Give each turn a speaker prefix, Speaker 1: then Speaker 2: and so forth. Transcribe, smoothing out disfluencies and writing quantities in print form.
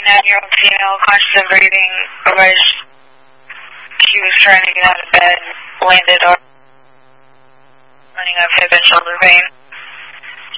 Speaker 1: 9-year-old female, conscious and breathing, arrived. She was trying to get out of bed, landed on running up hip and shoulder pain.